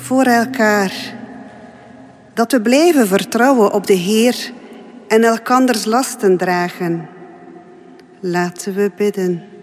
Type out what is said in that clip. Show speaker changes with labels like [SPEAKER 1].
[SPEAKER 1] voor elkaar. Dat we blijven vertrouwen op de Heer en elkanders lasten dragen. Laten we bidden.